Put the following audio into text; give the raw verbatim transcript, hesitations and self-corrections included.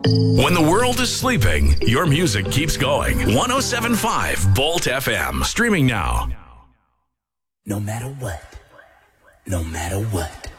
When the world is sleeping, your music keeps going. one oh seven point five Bolt F M. Streaming now. No matter what. No matter what.